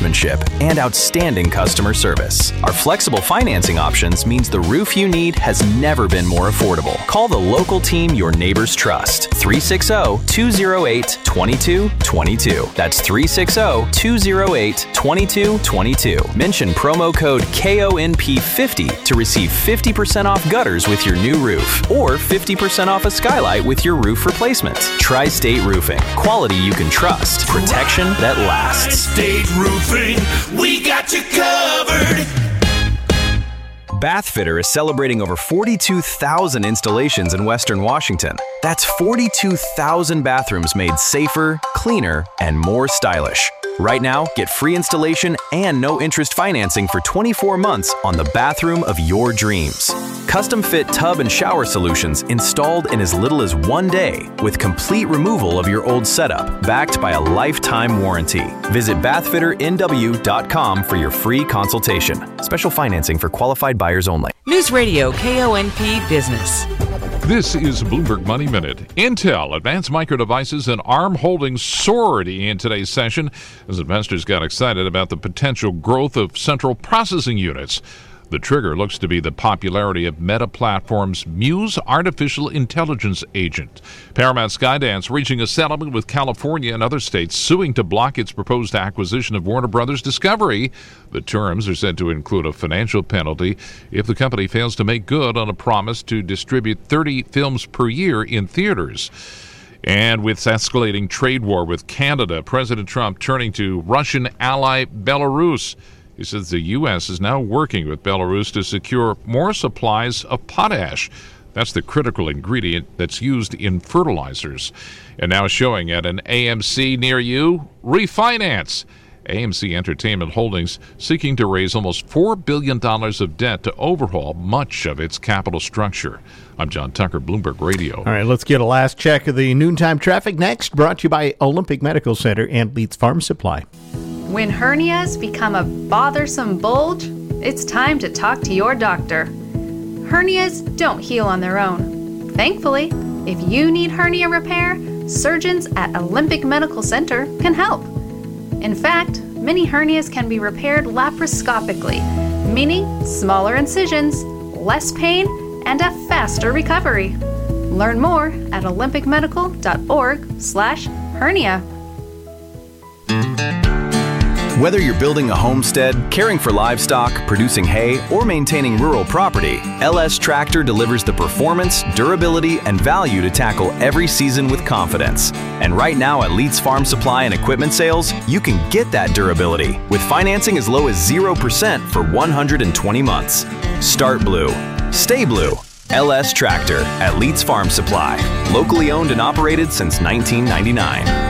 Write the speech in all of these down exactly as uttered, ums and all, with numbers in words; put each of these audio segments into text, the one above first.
craftsmanship, and outstanding customer service. Our flexible financing options means the roof you need has never been more affordable. Call the local team your neighbors trust. three six zero, two zero eight, two two two two. That's three six zero, two zero eight, two two two two. Mention promo code K O N P fifty to receive fifty percent off gutters with your new roof, or fifty percent off a skylight with your roof replacement. Tri-State Roofing. Quality you can trust. Protection that lasts. Tri-State Roofing. We got you covered. Bathfitter is celebrating over forty-two thousand installations in Western Washington. That's forty-two thousand bathrooms made safer, cleaner, and more stylish. Right now, get free installation and no-interest financing for twenty-four months on the bathroom of your dreams. Custom-fit tub and shower solutions installed in as little as one day with complete removal of your old setup, backed by a lifetime warranty. Visit bathfitter N W dot com for your free consultation. Special financing for qualified buyers only. News Radio K O N P Business. This is Bloomberg Money Minute. Intel, Advanced Micro Devices, and ARM Holdings soared in today's session as investors got excited about the potential growth of central processing units. The trigger looks to be the popularity of Meta Platforms' Muse artificial intelligence agent. Paramount Skydance reaching a settlement with California and other states suing to block its proposed acquisition of Warner Brothers Discovery. The terms are said to include a financial penalty if the company fails to make good on a promise to distribute thirty films per year in theaters. And with escalating trade war with Canada, President Trump turning to Russian ally Belarus. He says the U S is now working with Belarus to secure more supplies of potash. That's the critical ingredient that's used in fertilizers. And now showing at an A M C near you, refinance. A M C Entertainment Holdings seeking to raise almost four billion dollars of debt to overhaul much of its capital structure. I'm John Tucker, Bloomberg Radio. All right, let's get a last check of the noontime traffic next, brought to you by Olympic Medical Center and Leeds Farm Supply. When hernias become a bothersome bulge, it's time to talk to your doctor. Hernias don't heal on their own. Thankfully, if you need hernia repair, surgeons at Olympic Medical Center can help. In fact, many hernias can be repaired laparoscopically, meaning smaller incisions, less pain, and a faster recovery. Learn more at olympic medical dot org slash hernia. Whether you're building a homestead, caring for livestock, producing hay, or maintaining rural property, L S Tractor delivers the performance, durability, and value to tackle every season with confidence. And right now at Leeds Farm Supply and Equipment Sales, you can get that durability with financing as low as zero percent for one hundred twenty months. Start blue. Stay blue. L S Tractor at Leeds Farm Supply. Locally owned and operated since nineteen ninety-nine.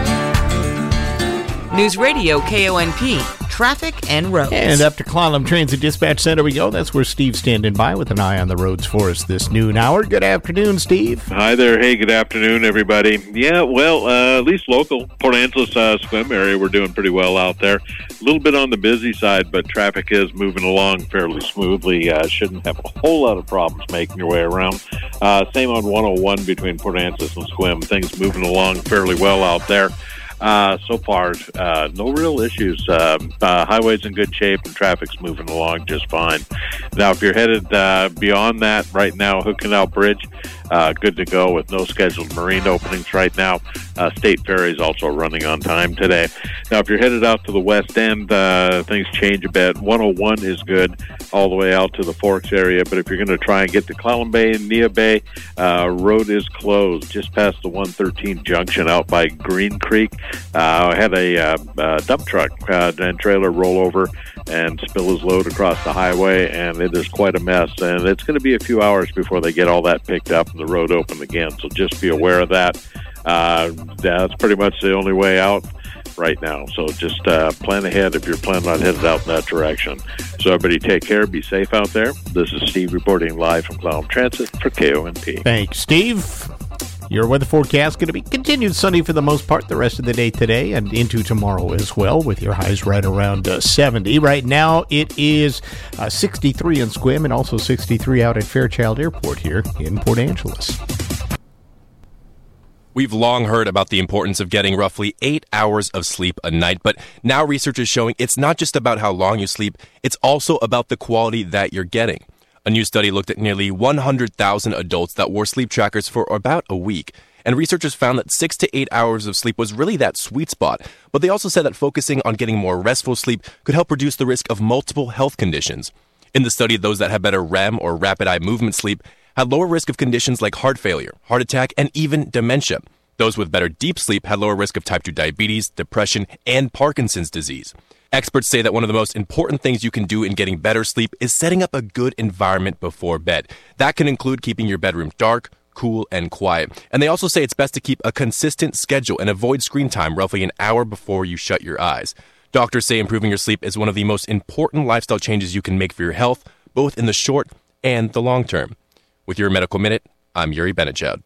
News Radio K O N P, traffic and roads. And up to Clallam Transit Dispatch Center we go. That's where Steve's standing by with an eye on the roads for us this noon hour. Good afternoon, Steve. Hi there. Hey, good afternoon, everybody. Yeah, well, uh, at least local Port Angeles uh, Swim area, we're doing pretty well out there. A little bit on the busy side, but traffic is moving along fairly smoothly. Uh, shouldn't have a whole lot of problems making your way around. Uh, same on one oh one between Port Angeles and Swim. Things moving along fairly well out there. Uh, so far, uh, no real issues. Um, uh, highway's in good shape and traffic's moving along just fine. Now, if you're headed uh, beyond that right now, Hood Canal Bridge, uh, good to go with no scheduled marine openings right now. Uh, State Ferry is also running on time today. Now, if you're headed out to the west end, uh, things change a bit. one oh one is good all the way out to the Forks area, but if you're going to try and get to Clallam Bay and Nia Bay, uh, road is closed just past the one thirteen junction out by Green Creek. Uh, I had a uh, uh, dump truck uh, and trailer roll over and spill his load across the highway, and it is quite a mess. And it's going to be a few hours before they get all that picked up and the road open again, so just be aware of that. Uh, that's pretty much the only way out right now, so just uh, plan ahead if you're planning on headed out in that direction. So everybody take care, be safe out there. This is Steve reporting live from Clallam Transit for K O N P. Thanks, Steve. Your weather forecast going to be continued sunny for the most part the rest of the day today and into tomorrow as well, with your highs right around uh, seventy. Right now it is uh, sixty-three in Sequim and also sixty-three out at Fairchild Airport here in Port Angeles. We've long heard about the importance of getting roughly eight hours of sleep a night, but now research is showing it's not just about how long you sleep, it's also about the quality that you're getting. A new study looked at nearly one hundred thousand adults that wore sleep trackers for about a week, and researchers found that six to eight hours of sleep was really that sweet spot, but they also said that focusing on getting more restful sleep could help reduce the risk of multiple health conditions. In the study, those that had better R E M or rapid eye movement sleep had lower risk of conditions like heart failure, heart attack, and even dementia. Those with better deep sleep had lower risk of type two diabetes, depression, and Parkinson's disease. Experts say that one of the most important things you can do in getting better sleep is setting up a good environment before bed. That can include keeping your bedroom dark, cool, and quiet. And they also say it's best to keep a consistent schedule and avoid screen time roughly an hour before you shut your eyes. Doctors say improving your sleep is one of the most important lifestyle changes you can make for your health, both in the short and the long term. With your Medical Minute, I'm Yuri Benechoud.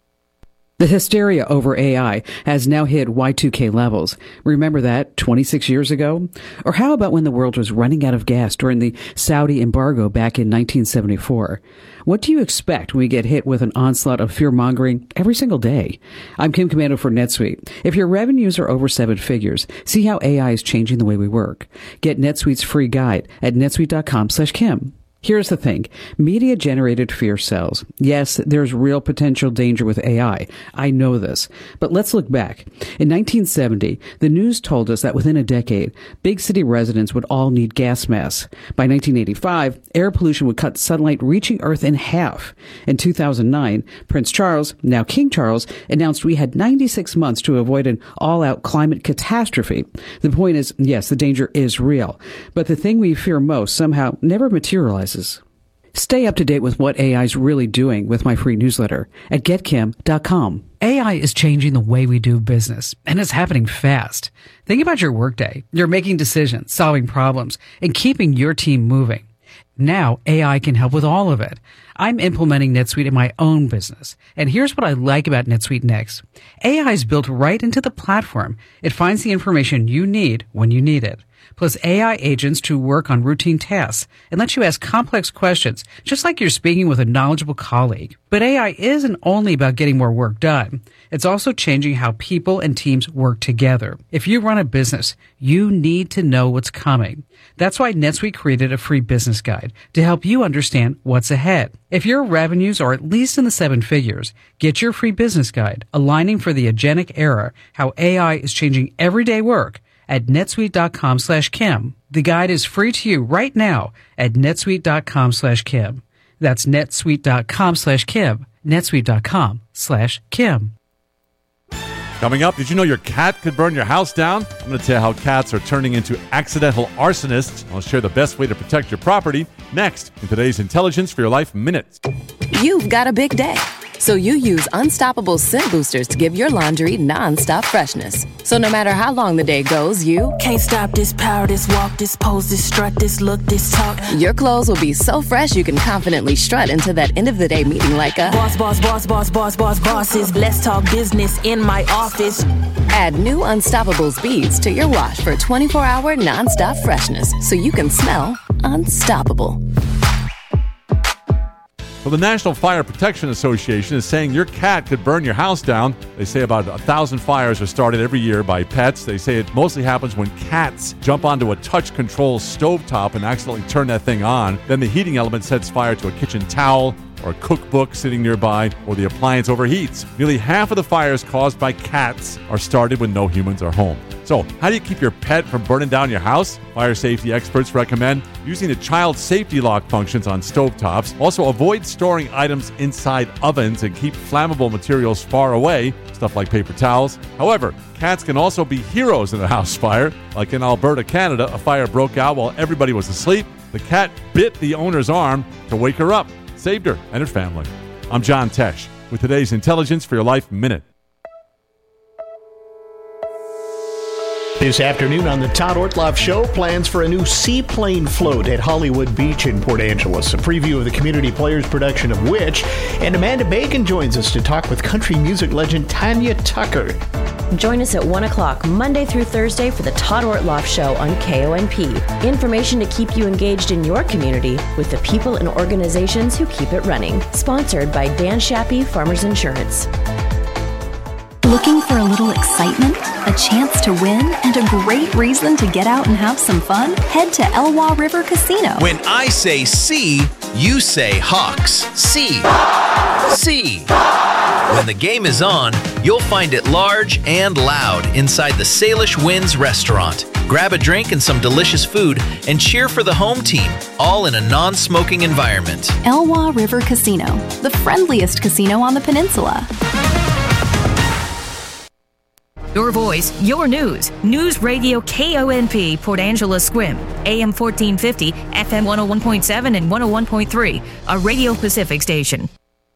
The hysteria over A I has now hit Y two K levels. Remember that twenty-six years ago? Or how about when the world was running out of gas during the Saudi embargo back in nineteen seventy-four? What do you expect when we get hit with an onslaught of fear-mongering every single day? I'm Kim Commando for NetSuite. If your revenues are over seven figures, see how A I is changing the way we work. Get NetSuite's free guide at netsuite.com slash Kim. Here's the thing. Media-generated fear sells. Yes, there's real potential danger with A I. I know this. But let's look back. In nineteen seventy, the news told us that within a decade, big city residents would all need gas masks. By nineteen eighty-five, air pollution would cut sunlight reaching Earth in half. In two thousand nine, Prince Charles, now King Charles, announced we had ninety-six months to avoid an all-out climate catastrophe. The point is, yes, the danger is real. But the thing we fear most somehow never materializes. Stay up to date with what A I is really doing with my free newsletter at get kim dot com. A I is changing the way we do business, and it's happening fast. Think about your workday. You're making decisions, solving problems, and keeping your team moving. Now, A I can help with all of it. I'm implementing NetSuite in my own business. And here's what I like about NetSuite Next. A I is built right into the platform. It finds the information you need when you need it. Plus A I agents to work on routine tasks and let you ask complex questions, just like you're speaking with a knowledgeable colleague. But A I isn't only about getting more work done. It's also changing how people and teams work together. If you run a business, you need to know what's coming. That's why NetSuite created a free business guide to help you understand what's ahead. If your revenues are at least in the seven figures, get your free business guide, Aligning for the Agentic Era, How A I is Changing Everyday Work, at netsuite.com slash Kim. The guide is free to you right now at netsuite.com slash Kim. That's netsuite.com slash Kim. netsuite.com slash Kim. Coming up, did you know your cat could burn your house down? I'm going to tell you how cats are turning into accidental arsonists. I'll share the best way to protect your property next in today's Intelligence for Your Life Minute. You've got a big day, so you use Unstoppable Scent Boosters to give your laundry nonstop freshness. So no matter how long the day goes, you can't stop this power, this walk, this pose, this strut, this look, this talk. Your clothes will be so fresh you can confidently strut into that end of the day meeting like a boss, boss, boss, boss, boss, boss, bosses. Let's talk business in my office. Add new Unstoppables beads to your wash for twenty-four hour nonstop freshness so you can smell unstoppable. Well, the National Fire Protection Association is saying your cat could burn your house down. They say about a thousand fires are started every year by pets. They say it mostly happens when cats jump onto a touch control stovetop and accidentally turn that thing on. Then the heating element sets fire to a kitchen towel or a cookbook sitting nearby, or the appliance overheats. Nearly half of the fires caused by cats are started when no humans are home. So, how do you keep your pet from burning down your house? Fire safety experts recommend using the child safety lock functions on stovetops. Also, avoid storing items inside ovens and keep flammable materials far away, stuff like paper towels. However, cats can also be heroes in a house fire. Like in Alberta, Canada, a fire broke out while everybody was asleep. The cat bit the owner's arm to wake her up, saved her and her family. I'm John Tesh with today's Intelligence for Your Life Minute. This afternoon on the Todd Ortloff Show, plans for a new seaplane float at Hollywood Beach in Port Angeles. A preview of the Community Players production of which, and Amanda Bacon joins us to talk with country music legend Tanya Tucker. Join us at one o'clock Monday through Thursday for the Todd Ortloff Show on K O N P. Information to keep you engaged in your community with the people and organizations who keep it running. Sponsored by Dan Shappy, Farmers Insurance. Looking for a little excitement, a chance to win, and a great reason to get out and have some fun? Head to Elwha River Casino. When I say see, you say Hawks. See. See. When the game is on, you'll find it large and loud inside the Salish Winds restaurant. Grab a drink and some delicious food and cheer for the home team, all in a non-smoking environment. Elwha River Casino, the friendliest casino on the peninsula. Your voice, your news. News Radio K O N P, Port Angela Squim. A M fourteen fifty, F M one oh one point seven and one oh one point three. A Radio Pacific station.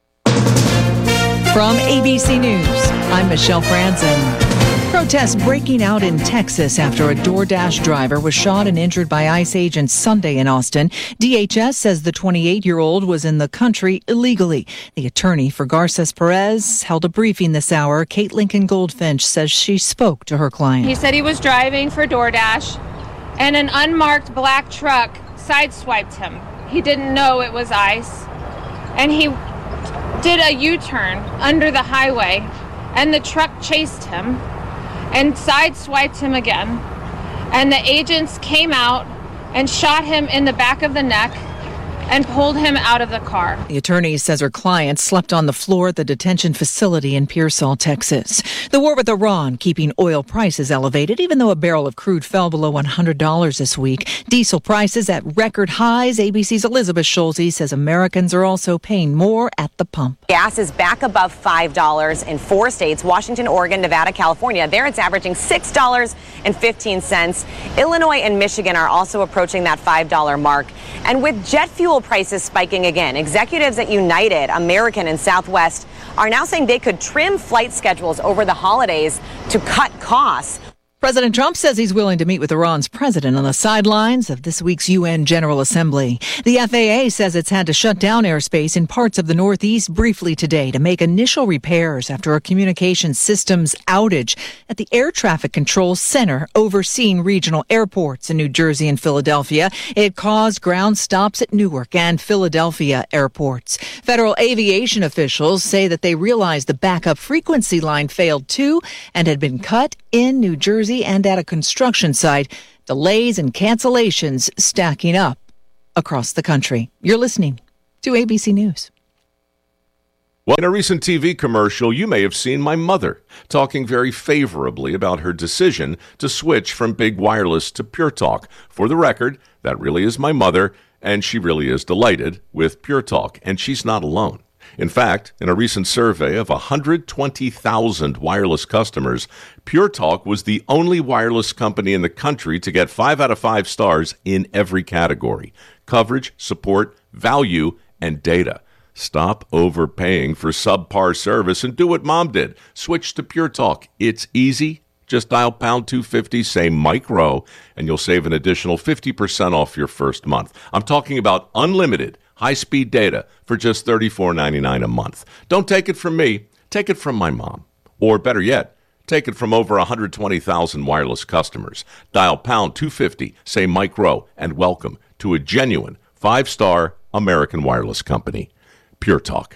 From A B C News, I'm Michelle Franzen. Protests breaking out in Texas after a DoorDash driver was shot and injured by ICE agents Sunday in Austin. D H S says the twenty-eight-year-old was in the country illegally. The attorney for Garces Perez held a briefing this hour. Kate Lincoln Goldfinch says she spoke to her client. He said he was driving for DoorDash and an unmarked black truck sideswiped him. He didn't know it was ICE, and he did a U-turn under the highway, and the truck chased him and sideswiped him again. And the agents came out and shot him in the back of the neck and pulled him out of the car. The attorney says her client slept on the floor at the detention facility in Pearsall, Texas. The war with Iran keeping oil prices elevated, even though a barrel of crude fell below one hundred dollars this week. Diesel prices at record highs. A B C's Elizabeth Schulze says Americans are also paying more at the pump. Gas is back above five dollars in four states: Washington, Oregon, Nevada, California. There it's averaging six dollars and fifteen cents. Illinois and Michigan are also approaching that five dollar mark. And with jet fuel prices spiking again, executives at United, American, and Southwest are now saying they could trim flight schedules over the holidays to cut costs. President Trump says he's willing to meet with Iran's president on the sidelines of this week's U N General Assembly. The F A A says it's had to shut down airspace in parts of the Northeast briefly today to make initial repairs after a communications systems outage at the Air Traffic Control Center overseeing regional airports in New Jersey and Philadelphia. It caused ground stops at Newark and Philadelphia airports. Federal aviation officials say that they realized the backup frequency line failed too and had been cut in New Jersey and at a construction site. Delays and cancellations stacking up across the country. You're listening to A B C News. Well, in a recent T V commercial, you may have seen my mother talking very favorably about her decision to switch from big wireless to Pure Talk. For the record, that really is my mother, and she really is delighted with Pure Talk, and she's not alone. In fact, in a recent survey of one hundred twenty thousand wireless customers, Pure Talk was the only wireless company in the country to get five out of five stars in every category: coverage, support, value, and data. Stop overpaying for subpar service and do what Mom did. Switch to Pure Talk. It's easy. Just dial pound two fifty, say Mike Rowe, and you'll save an additional fifty percent off your first month. I'm talking about unlimited high-speed data for just thirty-four ninety-nine a month. Don't take it from me. Take it from my mom. Or better yet, take it from over one hundred twenty thousand wireless customers. Dial pound two fifty, say Mike Rowe, and welcome to a genuine five-star American wireless company, Pure Talk.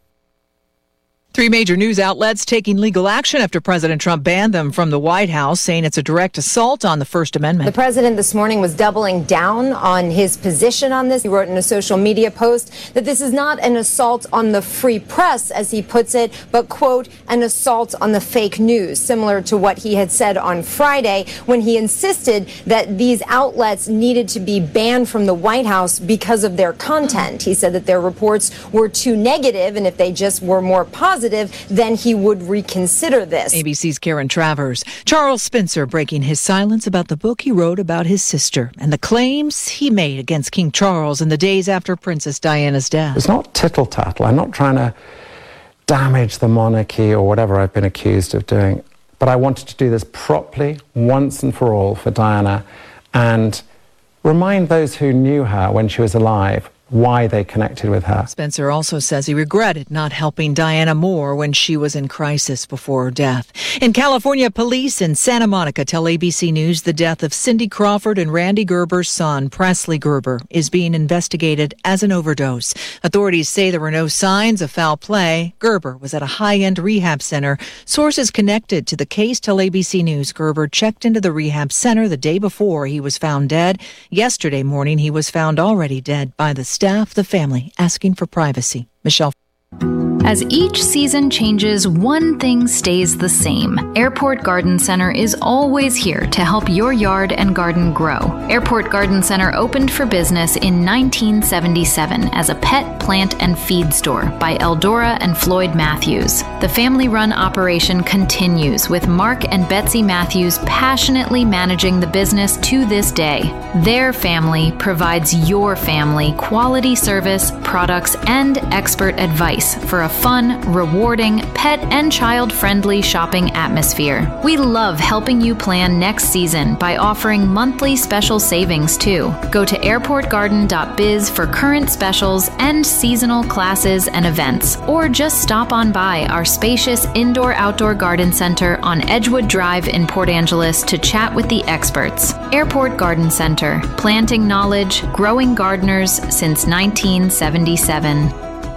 Three major news outlets taking legal action after President Trump banned them from the White House, saying it's a direct assault on the First Amendment. The president this morning was doubling down on his position on this. He wrote in a social media post that this is not an assault on the free press, as he puts it, but, quote, an assault on the fake news, similar to what he had said on Friday when he insisted that these outlets needed to be banned from the White House because of their content. He said that their reports were too negative, and if they just were more positive, then he would reconsider this. A B C's Karen Travers. Charles Spencer breaking his silence about the book he wrote about his sister and the claims he made against King Charles in the days after Princess Diana's death. It's not tittle-tattle. I'm not trying to damage the monarchy or whatever I've been accused of doing. But I wanted to do this properly, once and for all, for Diana, and remind those who knew her when she was alive why they connected with her. Spencer also says he regretted not helping Diana more when she was in crisis before her death. In California, police in Santa Monica tell A B C News the death of Cindy Crawford and Randy Gerber's son, Presley Gerber, is being investigated as an overdose. Authorities say there were no signs of foul play. Gerber was at a high-end rehab center. Sources connected to the case tell A B C News Gerber checked into the rehab center the day before he was found dead. Yesterday morning, he was found already dead by the staff, the family asking for privacy. Michelle. As each season changes, one thing stays the same. Airport Garden Center is always here to help your yard and garden grow. Airport Garden Center opened for business in nineteen seventy-seven as a pet, plant, and feed store by Eldora and Floyd Matthews. The family-run operation continues with Mark and Betsy Matthews passionately managing the business to this day. Their family provides your family quality service, products, and expert advice for a fun, rewarding, pet and child-friendly shopping atmosphere. We love helping you plan next season by offering monthly special savings too. Go to airport garden dot biz for current specials and seasonal classes and events, or just stop on by our spacious indoor-outdoor garden center on Edgewood Drive in Port Angeles to chat with the experts. Airport Garden Center, planting knowledge, growing gardeners since nineteen seventy-seven.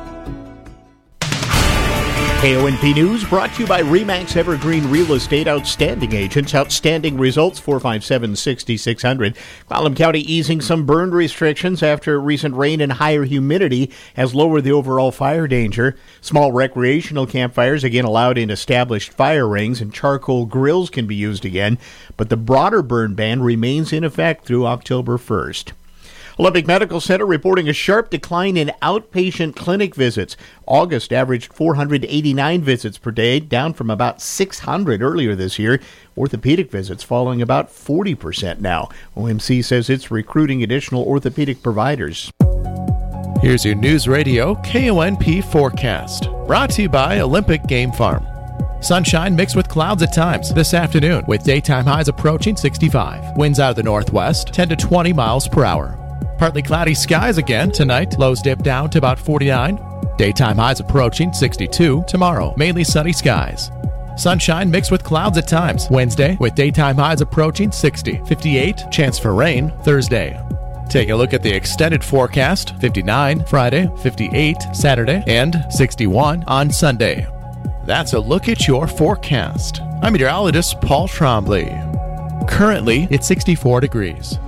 K O N P News brought to you by RE/MAX Evergreen Real Estate. Outstanding agents, outstanding results. Four five seven, six six zero zero. Clallam County easing some burn restrictions after recent rain and higher humidity has lowered the overall fire danger. Small recreational campfires again allowed in established fire rings, and charcoal grills can be used again, but the broader burn ban remains in effect through October first. Olympic Medical Center reporting a sharp decline in outpatient clinic visits. August averaged four hundred eighty-nine visits per day, down from about six hundred earlier this year. Orthopedic visits falling about forty percent now. O M C says it's recruiting additional orthopedic providers. Here's your News Radio K O N P forecast, brought to you by Olympic Game Farm. Sunshine mixed with clouds at times this afternoon, with daytime highs approaching sixty-five. Winds out of the northwest, ten to twenty miles per hour. Partly cloudy skies again tonight. Lows dip down to about forty-nine. Daytime highs approaching sixty-two. Tomorrow, mainly sunny skies. Sunshine mixed with clouds at times. Wednesday, with daytime highs approaching sixty. fifty-eight, chance for rain Thursday. Take a look at the extended forecast. fifty-nine Friday, fifty-eight Saturday, and sixty-one on Sunday. That's a look at your forecast. I'm meteorologist Paul Trombley. Currently, it's sixty-four degrees.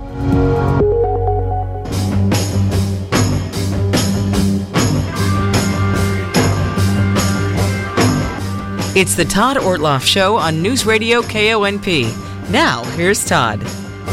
It's the Todd Ortloff Show on News Radio K O N P. Now, here's Todd.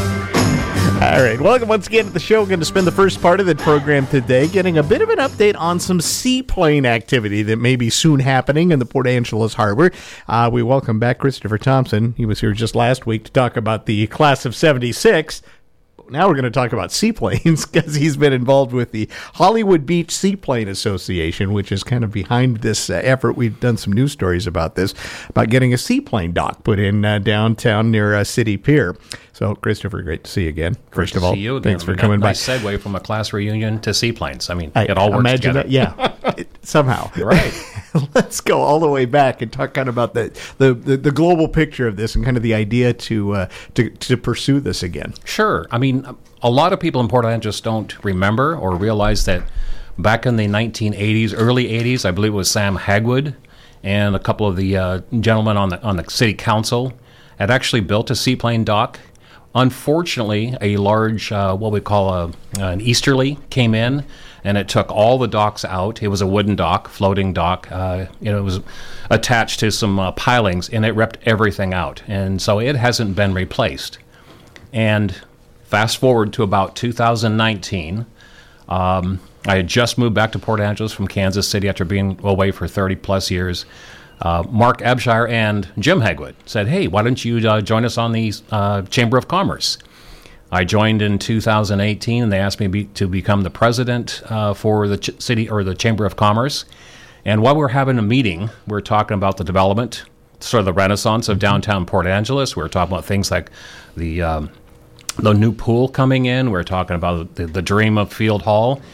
All right, welcome once again to the show. We're going to spend the first part of the program today getting a bit of an update on some seaplane activity that may be soon happening in the Port Angeles Harbor. Uh, we welcome back Christopher Thompson. He was here just last week to talk about the class of seventy-six. Now we're going to talk about seaplanes because he's been involved with the Hollywood Beach Seaplane Association, which is kind of behind this uh, effort. We've done some news stories about this, about getting a seaplane dock put in uh, downtown near uh, City Pier. So, Christopher, great to see you again. First of all, see you thanks again. for coming by. Nice segue from a class reunion to seaplanes. I mean, I it all works imagine together. That, yeah, it, somehow. You're right. Let's go all the way back and talk kind of about the, the, the, the global picture of this and kind of the idea to, uh, to to pursue this again. Sure. I mean, a lot of people in Port Angeles don't remember or realize that back in the nineteen eighties, early eighties, I believe it was Sam Hagwood and a couple of the uh, gentlemen on the on the city council had actually built a seaplane dock. Unfortunately, a large, uh, what we call a, an easterly came in, and it took all the docks out. It was a wooden dock, floating dock. Uh, you know, it was attached to some uh, pilings, and it ripped everything out. And so it hasn't been replaced. And fast forward to about two thousand nineteen, um, I had just moved back to Port Angeles from Kansas City after being away for thirty plus years. Uh, Mark Abshire and Jim Hagwood said, hey, why don't you uh, join us on the uh, Chamber of Commerce? I joined in two thousand eighteen, and they asked me be, to become the president uh, for the ch- city or the Chamber of Commerce. And while we were having a meeting, we were talking about the development, sort of the renaissance of downtown Port Angeles. We were talking about things like the um, the new pool coming in. We were talking about the, the dream of Field Hall.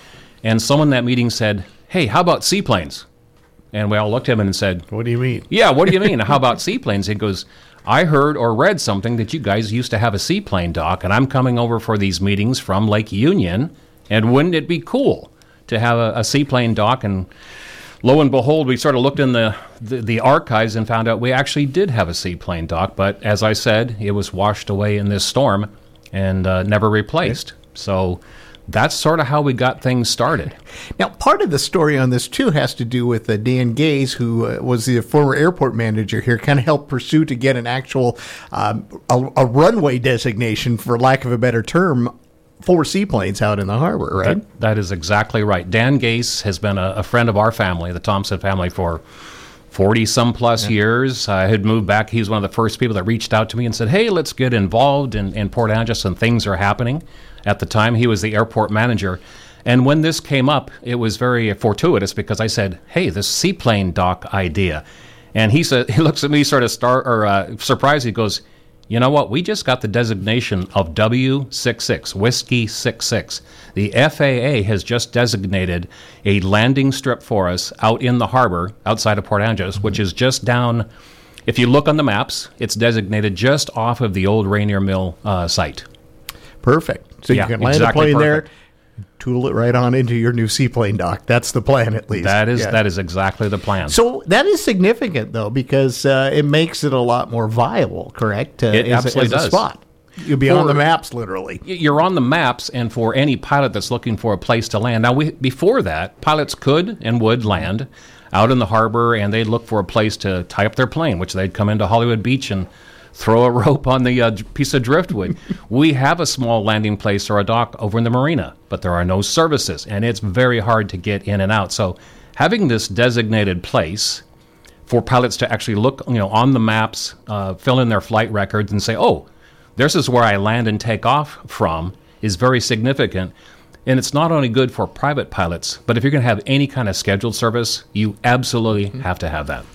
And someone in that meeting said, hey, how about seaplanes? And we all looked at him and said, what do you mean? Yeah, what do you mean? How about seaplanes? He goes, I heard or read something that you guys used to have a seaplane dock, and I'm coming over for these meetings from Lake Union, and wouldn't it be cool to have a, a seaplane dock? And lo and behold, we sort of looked in the, the, the archives and found out we actually did have a seaplane dock, but as I said, it was washed away in this storm and uh, never replaced. Okay. So that's sort of how we got things started. Now, part of the story on this, too, has to do with uh, Dan Gaze, who uh, was the former airport manager here, kind of helped pursue to get an actual um, a, a runway designation, for lack of a better term, for seaplanes out in the harbor, right? That, that is exactly right. Dan Gaze has been a, a friend of our family, the Thompson family, for forty-some plus yeah. years. I had moved back. He was one of the first people that reached out to me and said, hey, let's get involved in, in Port Angeles, and things are happening. At the time, he was the airport manager. And when this came up, it was very fortuitous because I said, hey, this seaplane dock idea. And he said, he looks at me sort of star, or, uh, surprised. He goes, you know what? We just got the designation of W sixty-six, Whiskey sixty-six. The F A A has just designated a landing strip for us out in the harbor outside of Port Angeles, mm-hmm. which is just down, if you look on the maps, it's designated just off of the old Rainier Mill uh, site. Perfect. So yeah, you can land exactly a plane perfect. there, tool it right on into your new seaplane dock. That's the plan, at least. That is yeah. that is exactly the plan. So that is significant, though, because uh, it makes it a lot more viable, correct? Uh, it as, absolutely as does. A spot. You'll be for, on the maps, literally. You're on the maps, and for any pilot that's looking for a place to land. Now, we, before that, pilots could and would land out in the harbor, and they'd look for a place to tie up their plane, which they'd come into Hollywood Beach and throw a rope on the uh, piece of driftwood. We have a small landing place or a dock over in the marina, but there are no services, and it's very hard to get in and out. So having this designated place for pilots to actually look, you know, on the maps, uh, fill in their flight records and say, oh, this is where I land and take off from, is very significant. And it's not only good for private pilots, but if you're going to have any kind of scheduled service, you absolutely mm-hmm. have to have that.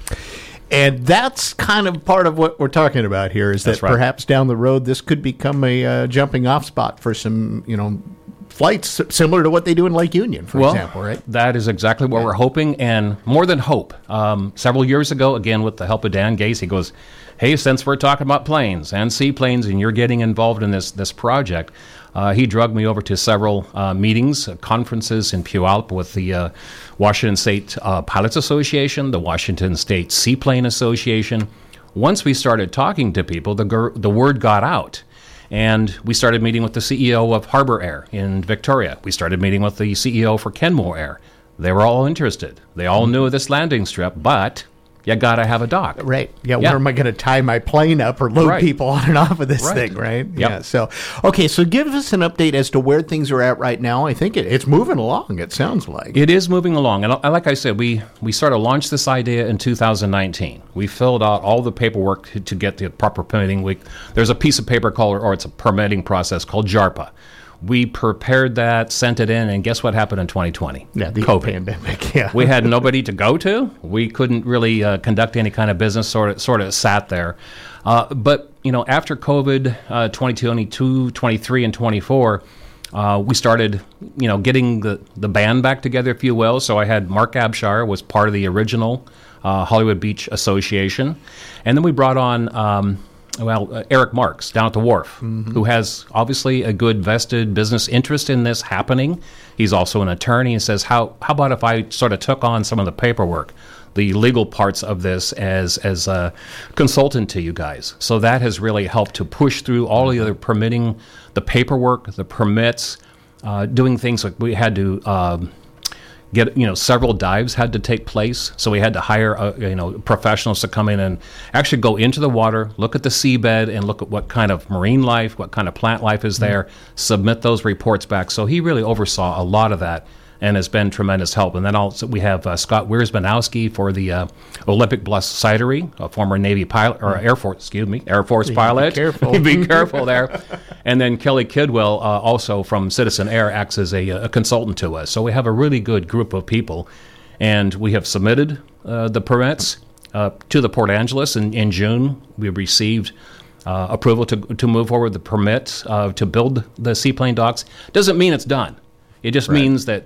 And that's kind of part of what we're talking about here, is that right. perhaps down the road this could become a uh, jumping off spot for some, you know, flights similar to what they do in Lake Union, for well, example, right? That is exactly what yeah. we're hoping, and more than hope. Um, several years ago, again, with the help of Dan Gaze, he goes, hey, since we're talking about planes and seaplanes and you're getting involved in this this project, uh, he drugged me over to several uh, meetings, uh, conferences in Puyallup with the uh, Washington State uh, Pilots Association, the Washington State Seaplane Association. Once we started talking to people, the gr- the word got out. And we started meeting with the C E O of Harbor Air in Victoria. We started meeting with the C E O for Kenmore Air. They were all interested. They all knew of this landing strip, but you got to have a dock. Right. Yeah, yeah. Where am I going to tie my plane up or load right. people on and off of this right. thing, right? Yep. Yeah. So, okay, so give us an update as to where things are at right now. I think it, it's moving along, it sounds like. It is moving along. And like I said, we, we sort of launched this idea in two thousand nineteen. We filled out all the paperwork to, to get the proper permitting. We, there's a piece of paper called, or it's a permitting process called JARPA. We prepared that, sent it in, and guess what happened in twenty twenty? Yeah, the COVID. Pandemic, yeah. We had nobody to go to. We couldn't really uh, conduct any kind of business, sort of, sort of sat there. Uh, but, you know, after COVID, uh, twenty twenty-two, twenty-three, and twenty-four, uh, we started, you know, getting the, the band back together, if you will. So I had Mark Abshire was part of the original uh, Hollywood Beach Association. And then we brought on... Um, Well, uh, Eric Marks down at the wharf, mm-hmm. who has obviously a good vested business interest in this happening. He's also an attorney and says, how how about if I sort of took on some of the paperwork, the legal parts of this as, as a consultant to you guys? So that has really helped to push through all the other permitting, the paperwork, the permits, uh, doing things like we had to... Um, Get you know several dives had to take place, so we had to hire uh, you know professionals to come in and actually go into the water, look at the seabed, and look at what kind of marine life, what kind of plant life is there. Mm-hmm. Submit those reports back. So he really oversaw a lot of that, and has been tremendous help. And then also we have uh, Scott Wiersbanowski for the uh, Olympic Blessed Cidery, a former Navy pilot or Air Force, excuse me, Air Force Be pilot. careful. Be careful there. And then Kelly Kidwell, uh, also from Citizen Air, acts as a, a consultant to us. So we have a really good group of people, and we have submitted uh, the permits uh, to the Port Angeles in, in June. We received uh, approval to to move forward the permit uh, to build the seaplane docks. Doesn't mean it's done. It just Right. means that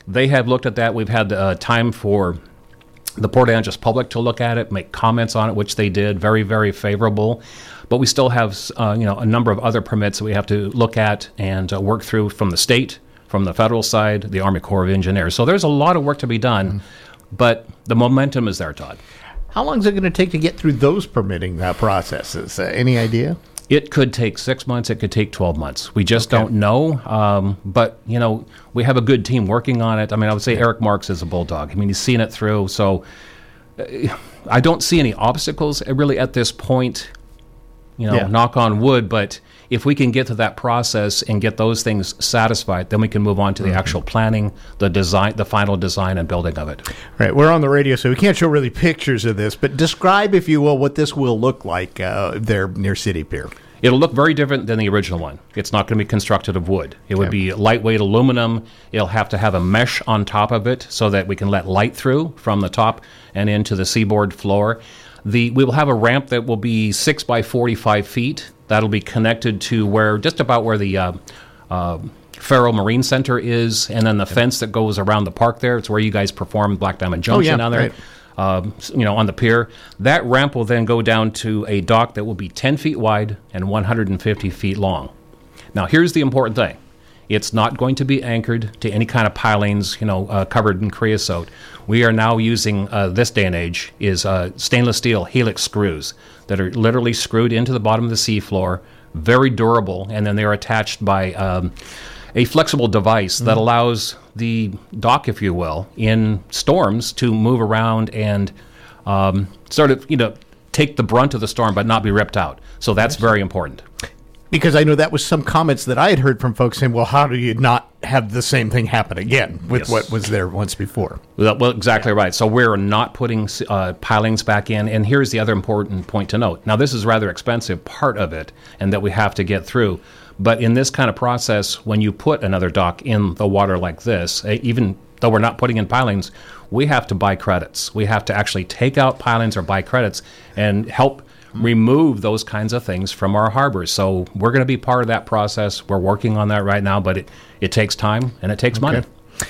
They have looked at that. We've had uh, time for the Port Angeles public to look at it, make comments on it, which they did. Very, very favorable. But we still have, uh, you know, a number of other permits that we have to look at and uh, work through from the state, from the federal side, the Army Corps of Engineers. So there's a lot of work to be done, mm-hmm. but the momentum is there, Todd. How long is it going to take to get through those permitting uh, processes? Uh, any idea? It could take six months. It could take twelve months. We just Okay. don't know. Um, but, you know, we have a good team working on it. I mean, I would say Eric Marks is a bulldog. I mean, he's seen it through. So uh, I don't see any obstacles really at this point, you know, Yeah. knock on wood. But if we can get to that process and get those things satisfied, then we can move on to the Mm-hmm. actual planning, the design, the final design and building of it. Right, we're on the radio, so we can't show really pictures of this, but describe, if you will, what this will look like uh, there near City Pier. It'll look very different than the original one. It's not going to be constructed of wood. It would be lightweight aluminum. It'll have to have a mesh on top of it so that we can let light through from the top and into the seaboard floor. The we will have a ramp that will be six by forty-five feet. That'll be connected to where just about where the uh, uh, Faro Marine Center is, and then the fence that goes around the park there. It's where you guys perform Black Diamond Junction yeah, down there. right. Um, you know, on the pier. That ramp will then go down to a dock that will be ten feet wide and one hundred fifty feet long. Now, here's the important thing. It's not going to be anchored to any kind of pilings, you know, uh, covered in creosote. We are now using, uh, this day and age, is uh, stainless steel helix screws that are literally screwed into the bottom of the seafloor, very durable, and then they're attached by um, a flexible device that allows the dock, if you will, in storms to move around and um, sort of, you know, take the brunt of the storm but not be ripped out. So that's very important. Because I know that was some comments that I had heard from folks saying, well, how do you not have the same thing happen again with Yes. what was there once before? Well, well, exactly right. So we're not putting uh, pilings back in. And here's the other important point to note. Now, this is a rather expensive part of it and that we have to get through. But in this kind of process, when you put another dock in the water like this, eh, even though we're not putting in pilings, we have to buy credits. We have to actually take out pilings or buy credits and help remove those kinds of things from our harbors. So we're going to be part of that process. We're working on that right now, but it, it takes time and it takes money. Okay.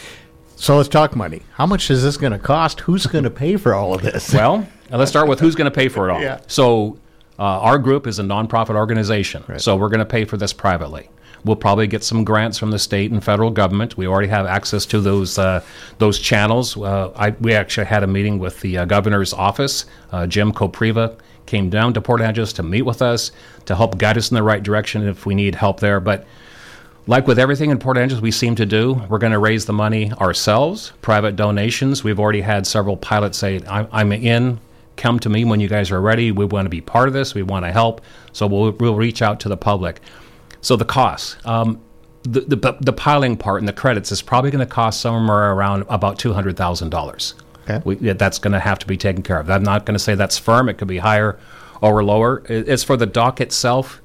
So let's talk money. How much is this going to cost? Who's going to pay for all of this? Well, let's start with who's going to pay for it all. Yeah. So uh, our group is a nonprofit organization, so we're going to pay for this privately. We'll probably get some grants from the state and federal government. We already have access to those uh, those channels. Uh, I, we actually had a meeting with the uh, governor's office. Uh, Jim Kopriva came down to Port Angeles to meet with us to help guide us in the right direction if we need help there. But like with everything in Port Angeles we seem to do, we're going to raise the money ourselves, private donations. We've already had several pilots say, I'm, I'm in, come to me when you guys are ready. We want to be part of this. We want to help. So we'll, we'll reach out to the public. So the costs, um, the, the the piling part and the credits is probably going to cost somewhere around about two hundred thousand dollars. Okay. We, that's going to have to be taken care of. I'm not going to say that's firm. It could be higher or lower. As for the dock itself,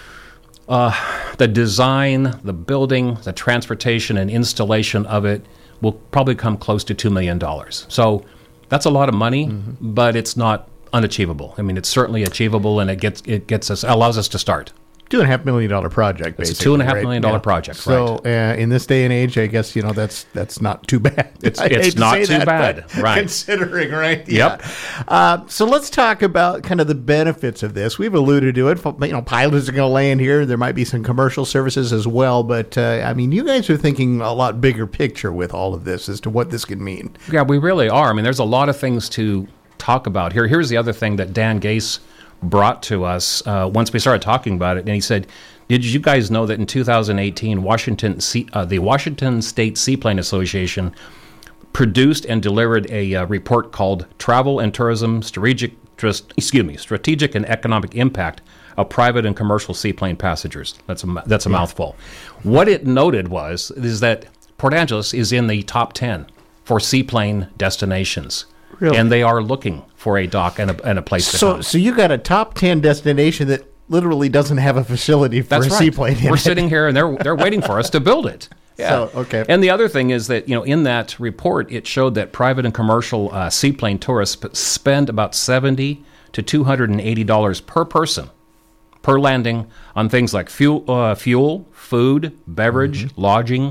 uh, the design, the building, the transportation and installation of it will probably come close to two million dollars. So that's a lot of money, mm-hmm. but it's not unachievable. I mean, it's certainly achievable, and it gets it gets us allows us to start. Two and a half million dollar project, basically. It's a two and a half right? million dollar Yeah. project, So right? uh, in this day and age, I guess you know that's that's not too bad. It's- I it's hate to not say too that, bad, but right. Considering, right? Yep. Yeah. Uh, so let's talk about kind of the benefits of this. We've alluded to it. You know, pilots are going to land here. There might be some commercial services as well, but uh, I mean, you guys are thinking a lot bigger picture with all of this as to what this could mean. Yeah, we really are. I mean, there's a lot of things to talk about here. Here's the other thing that Dan Gase brought to us uh, once we started talking about it, and he said, did you guys know that in two thousand eighteen, Washington, sea, uh, the Washington State Seaplane Association produced and delivered a uh, report called Travel and Tourism Strategic, Trust, excuse me, Strategic and Economic Impact of Private and Commercial Seaplane Passengers. That's a, that's a yeah. mouthful. What it noted was is that Port Angeles is in the top ten for seaplane destinations. Really? And they are looking for a dock and a, and a place to So, come. so you got a top ten destination that literally doesn't have a facility for That's a right. seaplane. in We're it. sitting here, and they're they're waiting for us to build it. Yeah. So, okay. And the other thing is that, you know, in that report, it showed that private and commercial uh, seaplane tourists spend about seventy to two hundred eighty dollars per person per landing on things like fuel, uh, fuel, food, beverage, mm-hmm. lodging,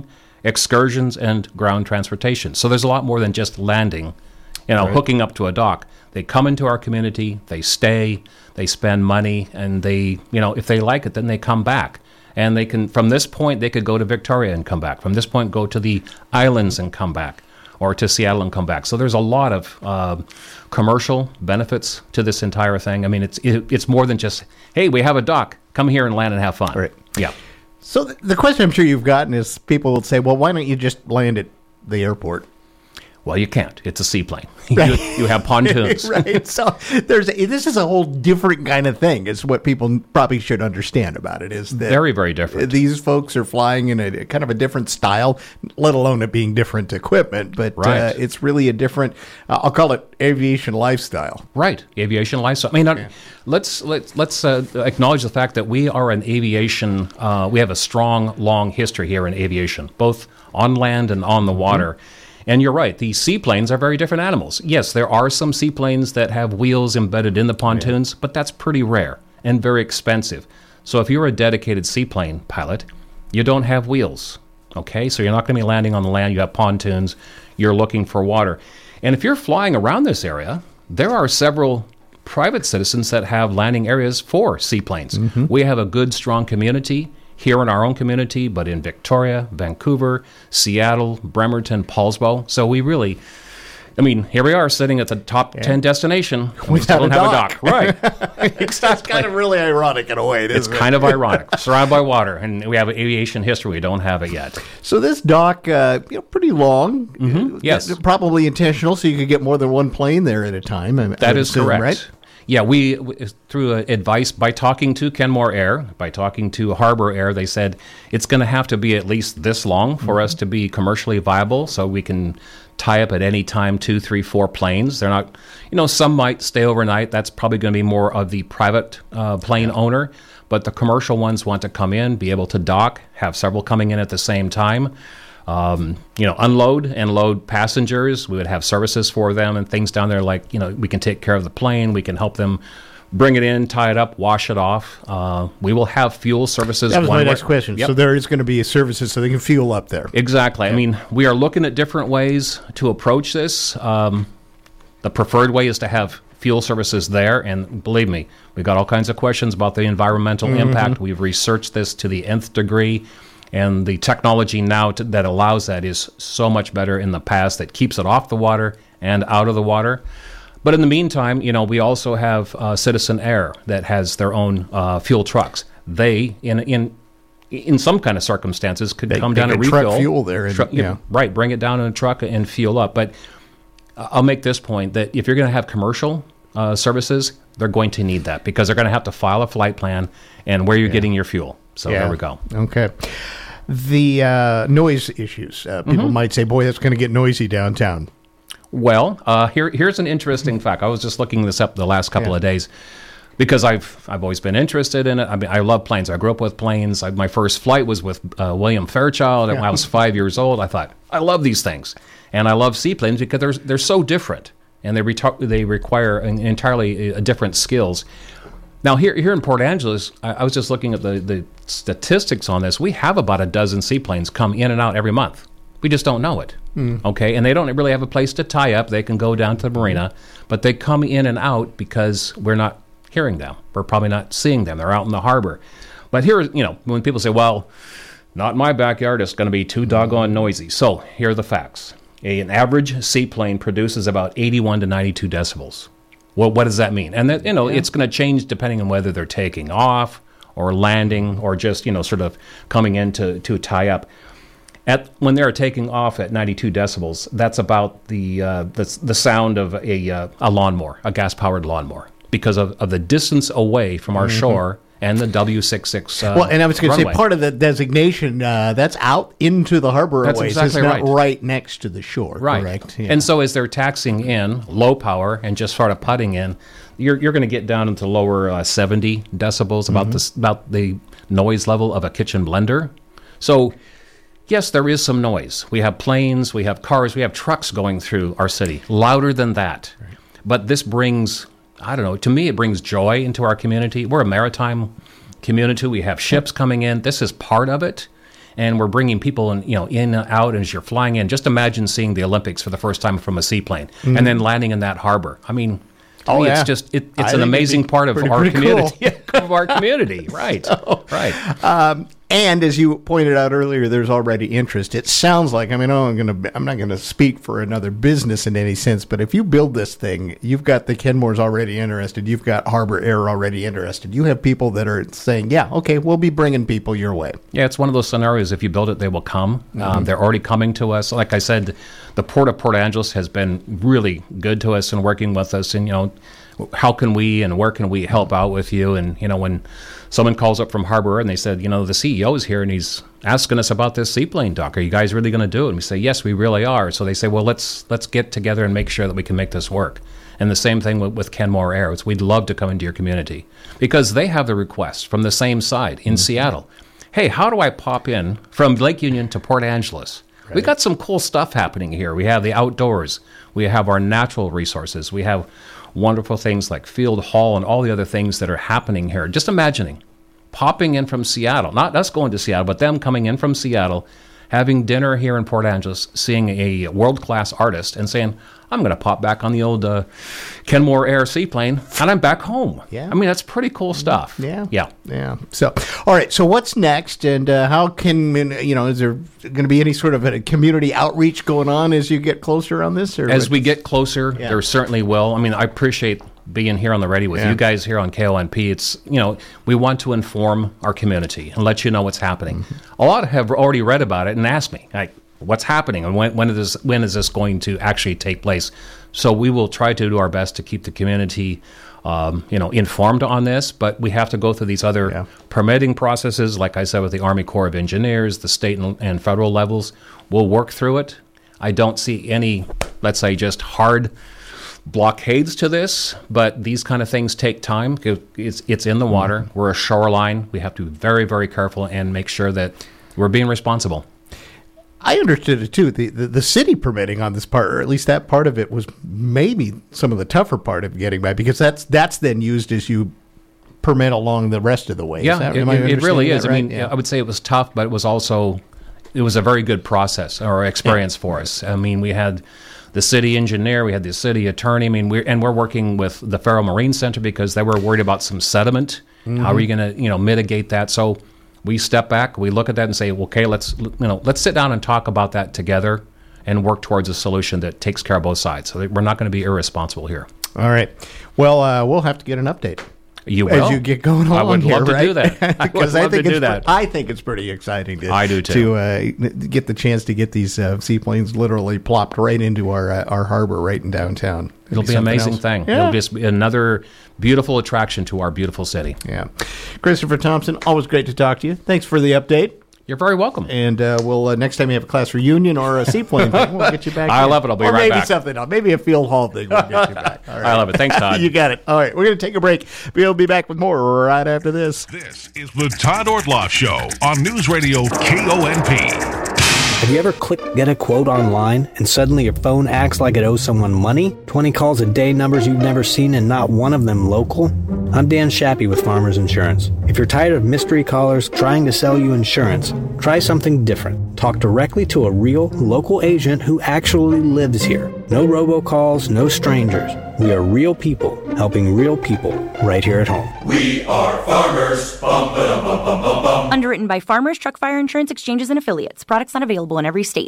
excursions, and ground transportation. So there's a lot more than just landing, you know, Right. hooking up to a dock. They come into our community, they stay, they spend money, and they, you know, if they like it, then they come back. And they can, from this point, they could go to Victoria and come back. From this point, go to the islands and come back, or to Seattle and come back. So there's a lot of uh, commercial benefits to this entire thing. I mean, it's it, it's more than just, hey, we have a dock, come here and land and have fun. Right. Yeah. So th- the question I'm sure you've gotten is people will say, well, why don't you just land at the airport? Well, you can't. It's a seaplane. You, you have pontoons. Right. So there's a, this is a whole different kind of thing. It's what people probably should understand about it is that Very, very different. These folks are flying in a kind of a different style, let alone it being different equipment. But Right. uh, it's really a different, uh, I'll call it aviation lifestyle. Right, aviation lifestyle. I mean, not, let's let's let's uh, acknowledge the fact that we are an aviation. Uh, we have a strong, long history here in aviation, both on land and on the water. Mm-hmm. And you're right, the seaplanes are very different animals. Yes, there are some seaplanes that have wheels embedded in the pontoons, yeah. but that's pretty rare and very expensive. So if you're a dedicated seaplane pilot, you don't have wheels, okay? So you're not going to be landing on the land. You have pontoons. You're looking for water. And if you're flying around this area, there are several private citizens that have landing areas for seaplanes. Mm-hmm. We have a good, strong community here in our own community, but in Victoria, Vancouver, Seattle, Bremerton, Paulsbo. So we really, I mean, here we are sitting at the top yeah. ten destination. We still don't have a dock. Right. Exactly. It's kind of really ironic in a way, isn't it's it? It's kind of ironic. Surrounded by water, and we have aviation history. We don't have it yet. So this dock, uh, you know, pretty long. Mm-hmm. Yes. Uh, probably intentional, so you could get more than one plane there at a time. I, that I is assume, correct. Right? Yeah, we, through advice, by talking to Kenmore Air, by talking to Harbor Air, they said it's going to have to be at least this long for mm-hmm. us to be commercially viable, so we can tie up at any time two, three, four planes. They're not, you know, some might stay overnight. That's probably going to be more of the private uh, plane yeah. owner, but the commercial ones want to come in, be able to dock, have several coming in at the same time. Um, you know, unload and load passengers. We would have services for them and things down there like, you know, we can take care of the plane. We can help them bring it in, tie it up, wash it off. Uh, we will have fuel services. That was my next question. Yep. So there is going to be services so they can fuel up there. Exactly. Yep. I mean, we are looking at different ways to approach this. Um, the preferred way is to have fuel services there. And believe me, we've got all kinds of questions about the environmental mm-hmm. impact. We've researched this to the nth degree. And the technology now to, that allows that is so much better in the past that keeps it off the water and out of the water. But in the meantime, you know, we also have uh, Citizen Air that has their own uh, fuel trucks. They, in in in some kind of circumstances, could they, come they down and truck refill. fuel there. And, truck, yeah. yeah, right, bring it down in a truck and fuel up. But I'll make this point that if you're going to have commercial uh, services, they're going to need that because they're going to have to file a flight plan and where you're yeah. getting your fuel. So yeah. there we go. Okay. The uh, noise issues. Uh, people mm-hmm. might say, boy, that's going to get noisy downtown. Well, uh, here here's an interesting fact. I was just looking this up the last couple yeah. of days because I've I've always been interested in it. I mean, I love planes. I grew up with planes. I, my first flight was with uh, William Fairchild yeah. when I was five years old. I thought, I love these things. And I love seaplanes because they're, they're so different and they, re- they require an entirely uh, different skills. Now, here here in Port Angeles, I, I was just looking at the, the statistics on this. We have about a dozen seaplanes come in and out every month. We just don't know it, mm. okay? And they don't really have a place to tie up. They can go down to the marina, but they come in and out because we're not hearing them. We're probably not seeing them. They're out in the harbor. But here, you know, when people say, well, not in my backyard, it's going to be too doggone noisy. So here are the facts. A, an average seaplane produces about eighty-one to ninety-two decibels. Well, what does that mean? And that, you know, yeah. it's going to change depending on whether they're taking off or landing or just, you know, sort of coming in to, to tie up. At when they're taking off at ninety-two decibels, that's about the uh, the, the sound of a uh, a lawnmower, a gas-powered lawnmower, because of, of the distance away from our mm-hmm. shore and the W sixty-six uh, Well, and I was going to runway. say, part of the designation, uh, that's out into the harbor That's ways. exactly it's not right. right next to the shore, right. correct? Yeah. And so as they're taxing in, low power, and just sort of putting in, you're you're going to get down into lower uh, seventy decibels, about, mm-hmm. the, about the noise level of a kitchen blender. So, yes, there is some noise. We have planes, we have cars, we have trucks going through our city, louder than that. Right. But this brings... I don't know, to me it brings joy into our community. We're a maritime community. We have ships coming in. This is part of it. and we're bringing people in, you know, in and out as you're flying in. Just imagine seeing the Olympics for the first time from a seaplane, Mhm. and then landing in that harbor. I mean, to Oh, me, yeah. it's just it, I it's think an it'd amazing be part of pretty- our pretty community. of our community, right? Right. Um, and as you pointed out earlier, there's already interest. It sounds like, I mean, oh, I'm going to, I'm not going to speak for another business in any sense, but if you build this thing, you've got the Kenmores already interested. You've got Harbor Air already interested. You have people that are saying, yeah, okay, we'll be bringing people your way. Yeah, it's one of those scenarios. If you build it, they will come. Mhm. Um, they're already coming to us. Like I said, the Port of Port Angeles has been really good to us and working with us. And, you know, how can we and where can we help out with you? And, you know, when someone calls up from Harbor and they said, you know, the C E O is here and he's asking us about this seaplane dock. Are you guys really going to do it? And we say, yes, we really are. So they say, well, let's let's get together and make sure that we can make this work. And the same thing with, with Kenmore Air. It's, we'd love to come into your community because they have the request from the same side in mm-hmm. Seattle. Hey, how do I pop in from Lake Union to Port Angeles? Right. We got some cool stuff happening here. We have the outdoors. We have our natural resources. We have wonderful things like Field Hall and all the other things that are happening here. Just imagining popping in from Seattle, not us going to Seattle, but them coming in from Seattle, having dinner here in Port Angeles, seeing a world-class artist and saying, I'm going to pop back on the old uh, Kenmore Air seaplane, and I'm back home. Yeah. I mean, that's pretty cool stuff. Yeah. Yeah. Yeah. So, all right. So what's next, and uh, how can, you know, is there going to be any sort of a community outreach going on as you get closer on this? Or As what? we get closer, Yeah. there certainly will. I mean, I appreciate being here on the radio with Yeah. you guys here on K O N P. It's, you know, we want to inform our community and let you know what's happening. Mm-hmm. A lot have already read about it and asked me, like, what's happening and when, when, is this, when is this going to actually take place? So we will try to do our best to keep the community um, you know, informed on this, but we have to go through these other yeah. permitting processes, like I said, with the Army Corps of Engineers, the state and, and federal levels. We'll work through it. I don't see any, let's say, just hard blockades to this, but these kind of things take time. It's, it's in the water. Mm-hmm. We're a shoreline. We have to be very, very careful and make sure that we're being responsible. I understood it too. The, the the city permitting on this part, or at least that part of it, was maybe some of the tougher part of getting by, because that's that's then used as you permit along the rest of the way. Yeah, that, it, it really is. Right? I mean, yeah. I would say it was tough, but it was also it was a very good process or experience yeah. for us. I mean, we had the city engineer, we had the city attorney. I mean, we're and we're working with the Federal Marine Center because they were worried about some sediment. Mm-hmm. How are we going to, you know, mitigate that? So we step back, we look at that and say, okay, let's you know, let's sit down and talk about that together and work towards a solution that takes care of both sides. So we're not going to be irresponsible here. All right. Well, uh, we'll have to get an update. You will? As you get going along I would here, love to right? do that. I would I love think to do it's, that. I think it's pretty exciting to, I do too. to uh, get the chance to get these uh, seaplanes literally plopped right into our uh, our harbor right in downtown. It'll be an amazing else. thing. Yeah. It'll just be another beautiful attraction to our beautiful city. Yeah. Christopher Thompson, always great to talk to you. Thanks for the update. You're very welcome. And uh, we'll uh, next time you have a class reunion or a seaplane thing, we'll get you back. I here. love it. I'll be or right maybe back. Maybe something else. Maybe a field hall thing. We'll get you back. All right. I love it. Thanks, Todd. You got it. All right. We're going to take a break. We'll be back with more right after this. This is the Todd Ortloff Show on News Radio K O N P. Have you ever clicked get a quote online and suddenly your phone acts like it owes someone money? twenty calls a day, numbers you've never seen, and not one of them local? I'm Dan Shappy with Farmers Insurance. If you're tired of mystery callers trying to sell you insurance, try something different. Talk directly to a real, local agent who actually lives here. No robocalls, no strangers. We are real people helping real people right here at home. We are farmers. Bum, ba-dum, bum, bum, bum, bum. Underwritten by Farmers Truck Fire Insurance Exchanges and Affiliates. Products not available in every state.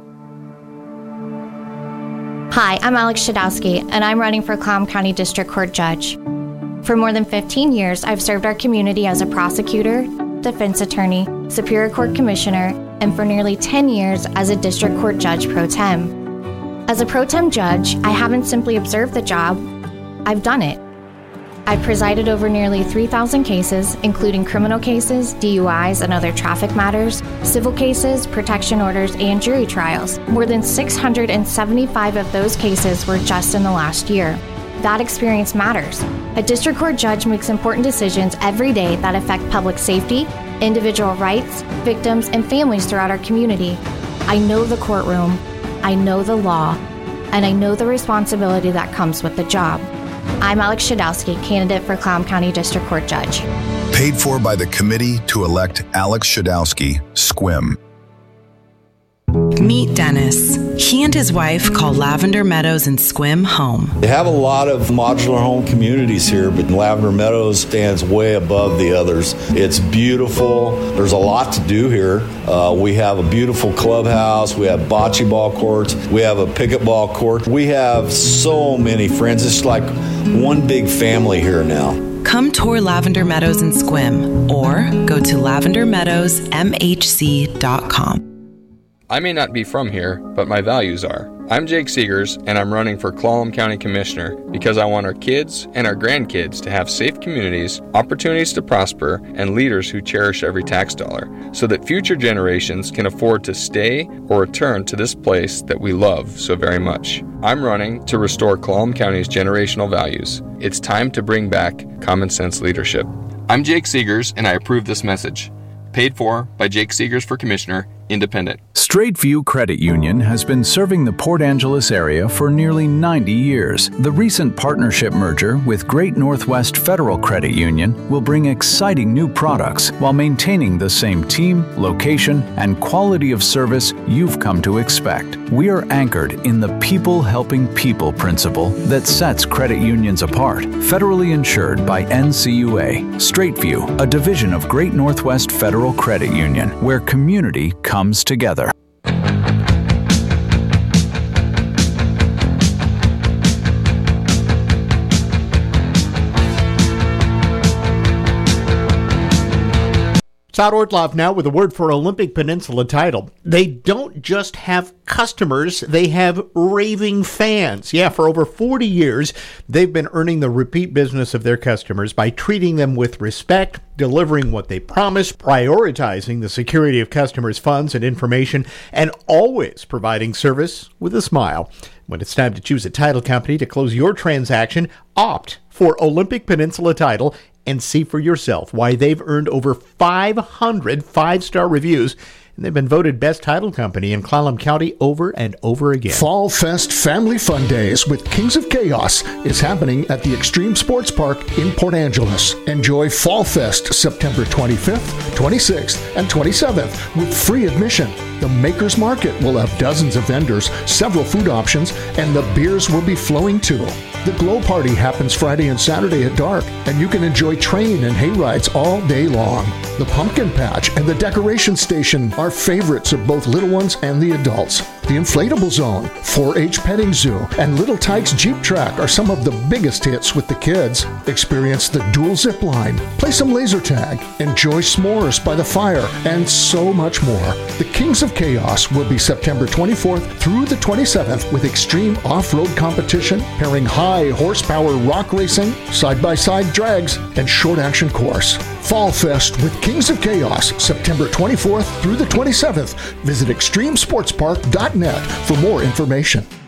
Hi, I'm Alex Shadowski, and I'm running for Clallam County District Court Judge. For more than fifteen years, I've served our community as a prosecutor, defense attorney, Superior Court Commissioner, and for nearly ten years as a District Court Judge pro tem. As a pro tem judge, I haven't simply observed the job, I've done it. I've presided over nearly three thousand cases, including criminal cases, D U Is, and other traffic matters, civil cases, protection orders, and jury trials. More than six hundred seventy-five of those cases were just in the last year. That experience matters. A district court judge makes important decisions every day that affect public safety, individual rights, victims, and families throughout our community. I know the courtroom, I know the law, and I know the responsibility that comes with the job. I'm Alex Shadowski, candidate for Clallam County District Court Judge. Paid for by the committee to elect Alex Shadowski, Squim. Meet Dennis. He and his wife call Lavender Meadows and Squim home. They have a lot of modular home communities here, but Lavender Meadows stands way above the others. It's beautiful. There's a lot to do here. Uh, we have a beautiful clubhouse. We have bocce ball courts. We have a pickleball court. We have so many friends. It's like one big family here now. Come tour Lavender Meadows and Squim or go to lavender meadows m h c dot com. I may not be from here, but my values are. I'm Jake Seegers, and I'm running for Clallam County Commissioner because I want our kids and our grandkids to have safe communities, opportunities to prosper, and leaders who cherish every tax dollar, so that future generations can afford to stay or return to this place that we love so very much. I'm running to restore Clallam County's generational values. It's time to bring back common sense leadership. I'm Jake Seegers, and I approve this message. Paid for by Jake Seegers for Commissioner, Independent. Straight View Credit Union has been serving the Port Angeles area for nearly ninety years. The recent partnership merger with Great Northwest Federal Credit Union will bring exciting new products while maintaining the same team, location, and quality of service you've come to expect. We are anchored in the people helping people principle that sets credit unions apart. Federally insured by N C U A. Straight View, a division of Great Northwest Federal Credit Union, where community comes together. Todd Ortloff now with a word for Olympic Peninsula title. They don't just have customers, they have raving fans. Yeah, for over forty years, they've been earning the repeat business of their customers by treating them with respect, delivering what they promise, prioritizing the security of customers' funds and information, and always providing service with a smile. When it's time to choose a title company to close your transaction, opt for Olympic Peninsula Title and see for yourself why they've earned over five hundred five-star reviews, and they've been voted best title company in Clallam County over and over again. Fall Fest Family Fun Days with Kings of Chaos is happening at the Extreme Sports Park in Port Angeles. Enjoy Fall Fest September twenty-fifth, twenty-sixth, and twenty-seventh with free admission. The Makers Market will have dozens of vendors, several food options, and the beers will be flowing too. The Glow Party happens Friday and Saturday at dark, and you can enjoy train and hay rides all day long. The Pumpkin Patch and the Decoration Station are favorites of both little ones and the adults. The Inflatable Zone, four H Petting Zoo, and Little Tykes Jeep Track are some of the biggest hits with the kids. Experience the dual zip line, play some laser tag, enjoy s'mores by the fire, and so much more. The Kings of Chaos will be September twenty-fourth through the twenty-seventh with extreme off-road competition, pairing high horsepower rock racing, side-by-side drags, and short-action course. Fall Fest with Kings of Chaos, September twenty-fourth through the twenty-seventh. Visit extreme sports park dot net for more information.